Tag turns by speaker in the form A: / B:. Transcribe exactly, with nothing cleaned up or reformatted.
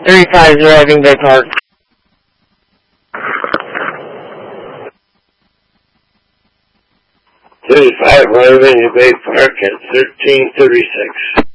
A: thirty-five Irving Bay Park.
B: thirty-five Irving Bay Park at thirteen thirty-six.